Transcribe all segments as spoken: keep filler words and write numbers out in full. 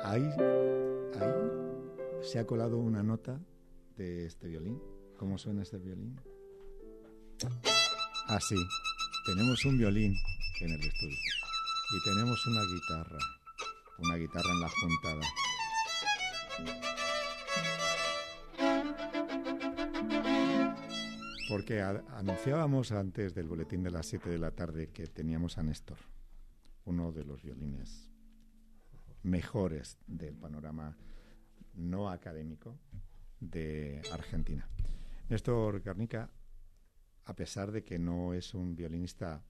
Ahí, ahí se ha colado una nota de este violín. ¿Cómo suena este violín? Ah, sí. Tenemos un violín en el estudio. Y tenemos una guitarra. Una guitarra en la juntada. Porque a, anunciábamos antes del boletín de las siete de la tarde que teníamos a Néstor, uno de los violines mejores del panorama no académico de Argentina. Néstor Garnica, a pesar de que no es un violinista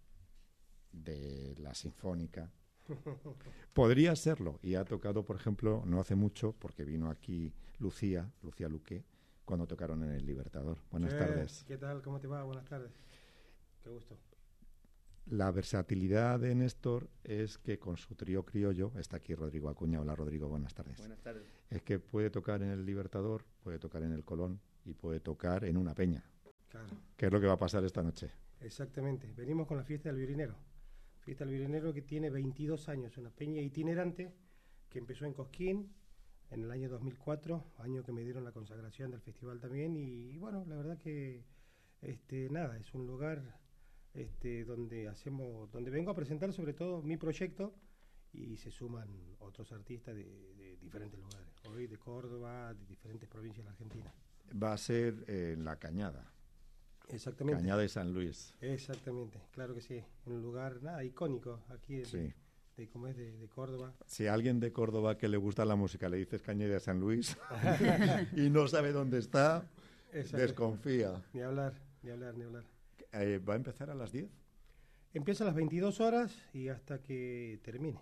de la sinfónica, podría serlo, y ha tocado, por ejemplo, no hace mucho, porque vino aquí Lucía, Lucía Luque, cuando tocaron en el Libertador. Buenas ¿Qué? tardes. ¿Qué tal? ¿Cómo te va? Buenas tardes. Qué gusto. La versatilidad de Néstor es que con su trío criollo, está aquí Rodrigo Acuña. Hola Rodrigo, buenas tardes. Buenas tardes. Es que puede tocar en el Libertador, puede tocar en el Colón y puede tocar en una peña. Claro. ¿Qué es lo que va a pasar esta noche? Exactamente. Venimos con la fiesta del violinero. Fiesta del violinero que tiene veintidós años, una peña itinerante que empezó en Cosquín en el año dos mil cuatro, año que me dieron la consagración del festival también, y, y bueno, la verdad que este nada, es un lugar este donde hacemos, donde vengo a presentar sobre todo mi proyecto, y se suman otros artistas de, de diferentes lugares, hoy de Córdoba, de diferentes provincias de la Argentina. Va a ser en La Cañada. Exactamente. Cañada de San Luis. Exactamente, claro que sí, un lugar nada icónico aquí de, Sí. de cómo es de, de Córdoba. Si a alguien de Córdoba que le gusta la música le dices Cañada de San Luis y no sabe dónde está, Exacto. desconfía. Ni hablar, ni hablar, ni hablar. Eh, ¿Va a empezar a las diez? Empieza a las veintidós horas y hasta que termine.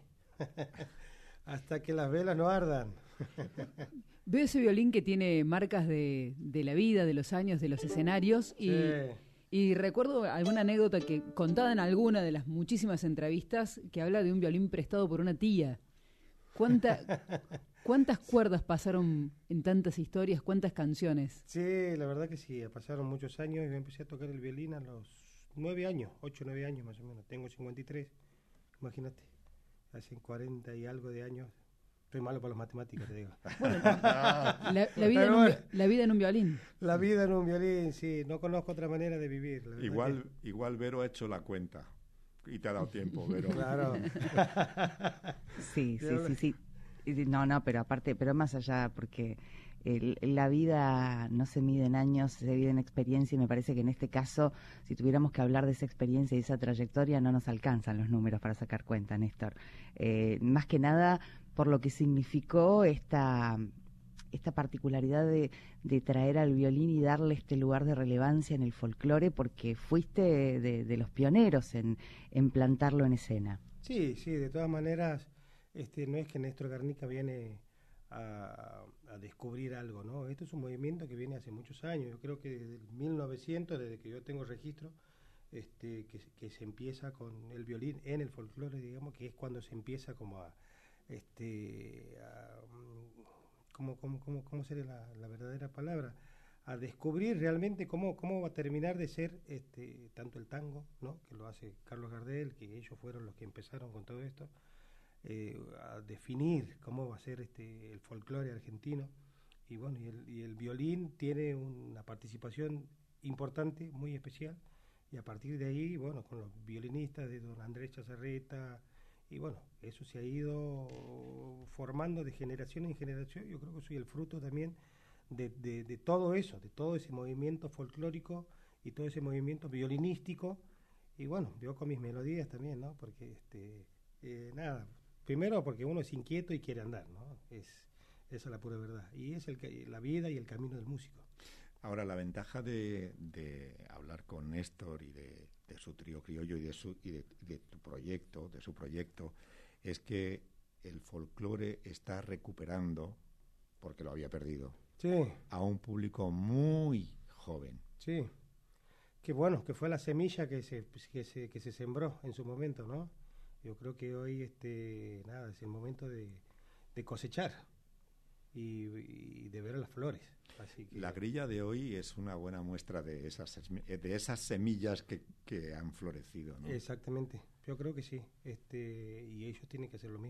Hasta que las velas no ardan. Veo ese violín que tiene marcas de, de la vida, de los años, de los escenarios, y, Sí. y recuerdo alguna anécdota que contada en alguna de las muchísimas entrevistas que habla de un violín prestado por una tía. ¿Cuánta, ¿Cuántas cuerdas pasaron en tantas historias? ¿Cuántas canciones? Sí, la verdad que sí, pasaron muchos años y yo empecé a tocar el violín a los nueve años, ocho, nueve años más o menos. Tengo cincuenta y tres, imagínate, hace cuarenta y algo de años. Estoy malo para las matemáticas, te digo. Bueno, la, la, vida en un, bueno. la vida en un violín. La vida en un violín, sí, no conozco otra manera de vivir. La Igual, que... igual Vero ha hecho la cuenta y te ha dado tiempo, Vero. Claro. Sí, sí, sí, sí. No, no, pero aparte, pero más allá, porque el, la vida no se mide en años, se mide en experiencia, y me parece que en este caso, si tuviéramos que hablar de esa experiencia y esa trayectoria, no nos alcanzan los números para sacar cuenta, Néstor. Eh, más que nada por lo que significó esta esta particularidad de, de traer al violín y darle este lugar de relevancia en el folclore, porque fuiste de, de, de los pioneros en, en plantarlo en escena. Sí, sí, de todas maneras, este no es que Néstor Garnica viene a, a descubrir algo, ¿no? Esto es un movimiento que viene hace muchos años. Yo creo que desde el mil novecientos, desde que yo tengo registro, este que, que se empieza con el violín en el folclore, digamos, que es cuando se empieza como a... este a, ¿Cómo, cómo, cómo, cómo sería la, la verdadera palabra? A descubrir realmente cómo, cómo va a terminar de ser este tanto el tango, ¿no? Que lo hace Carlos Gardel, que ellos fueron los que empezaron con todo esto, eh, a definir cómo va a ser este el folclore argentino. Y bueno, y el, y el violín tiene una participación importante, muy especial, y a partir de ahí, bueno, con los violinistas de don Andrés Chazarreta, y bueno, eso se ha ido formando de generación en generación. Yo creo que soy el fruto también de, de, de todo eso, de todo ese movimiento folclórico y todo ese movimiento violinístico. Y bueno, yo con mis melodías también, ¿no? Porque, este eh, nada, primero porque uno es inquieto y quiere andar, ¿no? Es, esa es la pura verdad. Y es el, la vida y el camino del músico. Ahora, la ventaja de, de hablar con Néstor y de, de su trío criollo y, de, su, y de, de tu proyecto, de su proyecto, es que el folclore está recuperando, porque lo había perdido, sí, a un público muy joven. Sí, que bueno, que fue la semilla que se, que se, que se sembró en su momento, ¿no? Yo creo que hoy, este nada, es el momento de, de cosechar. Y, y de ver las flores. Así que... La grilla de hoy es una buena muestra de esas, de esas semillas que, que han florecido, ¿no? Exactamente, yo creo que sí, este y ellos tienen que hacer lo mismo.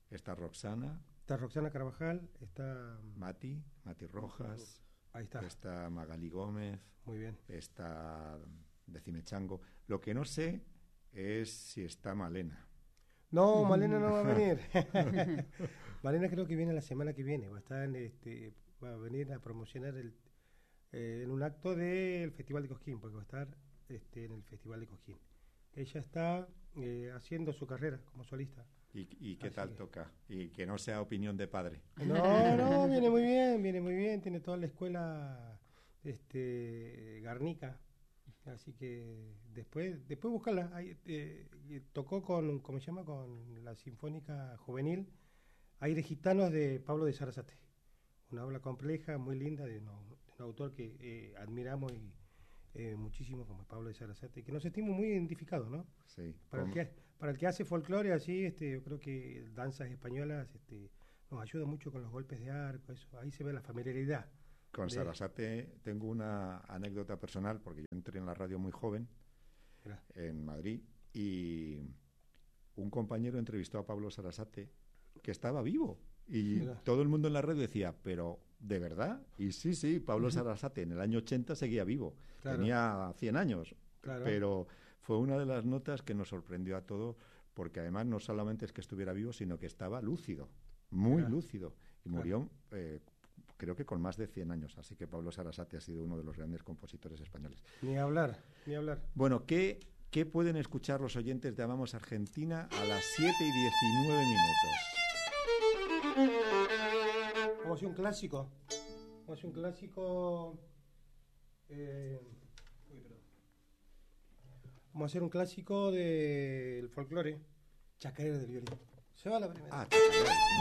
Está Roxana. Está Roxana Carvajal, está... Mati, Mati Rojas. Ahí está. Está Magali Gómez. Muy bien. Está Decime Chango. Lo que no sé es si está Malena. No, Malena no va a venir. Malena creo que viene la semana que viene. Va a estar, este, va a venir a promocionar el, eh, en un acto del Festival de Cosquín, porque va a estar este, en el Festival de Cosquín. Ella está eh, haciendo su carrera como solista. ¿Y, y qué Así tal que... toca? Y que no sea opinión de padre. No, no, viene muy bien, viene muy bien. Tiene toda la escuela este, Garnica. Así que después después buscarla. Ahí, eh, tocó con, ¿cómo se llama? Con la Sinfónica Juvenil Aires Gitanos de Pablo de Sarasate. Una obra compleja, muy linda, de, no, de un autor que eh, admiramos y, eh, muchísimo, como Pablo de Sarasate, que nos sentimos muy identificados, ¿no? Sí. Para el, que, para el que hace folclore así, este, yo creo que danzas españolas este, nos ayuda mucho con los golpes de arco, eso. Ahí se ve la familiaridad. Con de... Sarasate tengo una anécdota personal, porque yo entré en la radio muy joven, Mira. en Madrid, y un compañero entrevistó a Pablo Sarasate, que estaba vivo, y Mira. todo el mundo en la radio decía, pero ¿de verdad? Y sí, sí, Pablo Sarasate en el año ochenta seguía vivo, claro. Tenía cien años, claro. Pero fue una de las notas que nos sorprendió a todos, porque además no solamente es que estuviera vivo, sino que estaba lúcido, muy Mira. lúcido, y murió... Eh, creo que con más de cien años, así que Pablo Sarasate ha sido uno de los grandes compositores españoles. Ni hablar, ni hablar. Bueno, ¿qué, qué pueden escuchar los oyentes de Amamos Argentina a las siete y diecinueve minutos? Vamos a hacer un clásico. Vamos a hacer un clásico... Eh, uy, perdón. Vamos a hacer un clásico del folclore, Chacarera del violín. Se va la primera. Ah, Chacarera.